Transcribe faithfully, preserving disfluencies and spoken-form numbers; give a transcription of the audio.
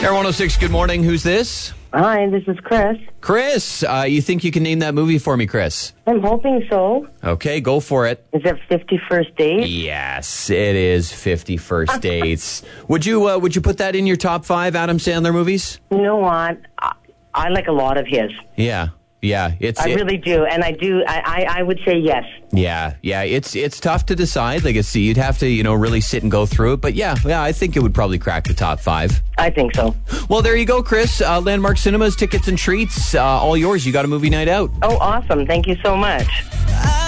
Air one oh six, good morning. Who's this? Hi, this is Chris. Chris, uh, you think you can name that movie for me, Chris? I'm hoping so. Okay, go for it. Is it fifty-first Dates? Yes, it is fifty-first Dates. Would you uh, would you put that in your top five Adam Sandler movies? You know what? I, I like a lot of his. Yeah, yeah. It's I it, really do, and I do. I, I, I would say yes. Yeah, yeah. It's it's tough to decide. Like, it's, you'd have to, you know, really sit and go through it. But yeah, yeah, I think it would probably crack the top five. I think so. Well, there you go, Chris. Uh, Landmark Cinemas, tickets and treats, uh, all yours. You got a movie night out. Oh, awesome. Thank you so much.